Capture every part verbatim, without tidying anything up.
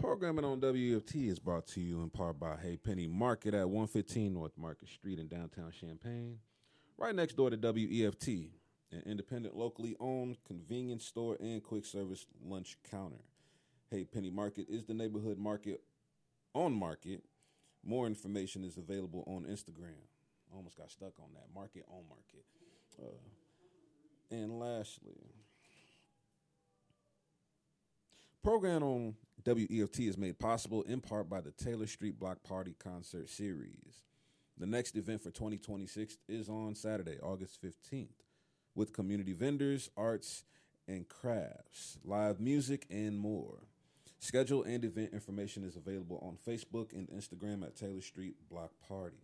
Programming on W E F T is brought to you in part by Hey Penny Market at one fifteen North Market Street in downtown Champaign, right next door to W E F T, an independent, locally owned convenience store and quick service lunch counter. Hey Penny Market is the neighborhood market on Market. More information is available on Instagram. Almost got stuck on that. Market on Market. Uh, and lastly, program on W E F T is made possible in part by the Taylor Street Block Party Concert Series. The next event for twenty twenty-six is on Saturday, August fifteenth, with community vendors, arts and crafts, live music, and more. Schedule and event information is available on Facebook and Instagram at Taylor Street Block Party.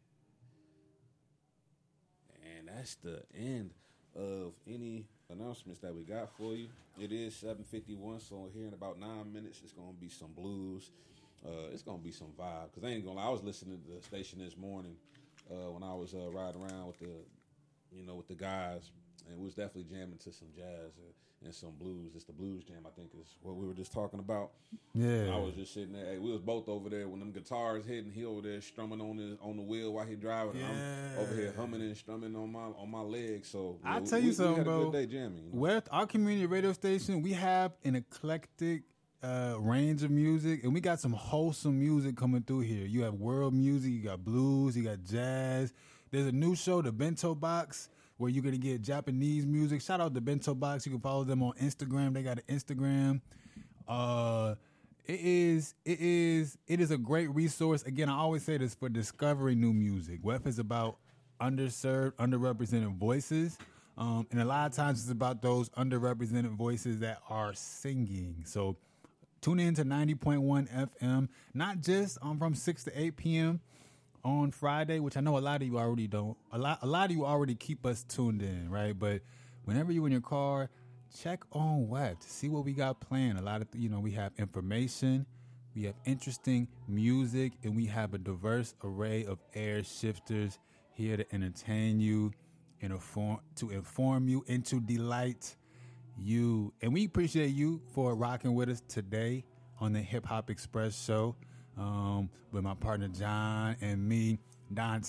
And that's the end of any announcements that we got for you. It is seven fifty-one, so here in about nine minutes, it's going to be some blues. Uh, it's going to be some vibe. Because I ain't going to lie, I was listening to the station this morning uh, when I was uh, riding around with the, you know, with the guys. And we was definitely jamming to some jazz and, and some blues. It's the blues jam, I think, is what we were just talking about. Yeah. And I was just sitting there. Hey, we was both over there when them guitars hitting. He over there strumming on his on the wheel while he driving. Yeah. And I'm over here humming and strumming on my on my legs. So I know, tell we, you something, we had bro. a good day jamming. You know? With our community radio station, we have an eclectic uh, range of music, and we got some wholesome music coming through here. You have world music, you got blues, you got jazz. There's a new show, The Bento Box, where you're going to get Japanese music. Shout out to Bento Box. You can follow them on Instagram. They got an Instagram. Uh, it is it is it is a great resource. Again, I always say this for discovering new music. W E F is about underserved, underrepresented voices. Um, and a lot of times it's about those underrepresented voices that are singing. So tune in to ninety point one F M, not just um, from six to eight p.m. on Friday, which I know a lot of you already don't. A lot, a lot of you already keep us tuned in, right? But whenever you're in your car, check on W E F to see what we got planned. A lot of, you know, we have information, we have interesting music, and we have a diverse array of air shifters here to entertain you, and inform, to inform you, and to delight you. And we appreciate you for rocking with us today on the Hip Hop Express show. Um, with my partner John and me, Don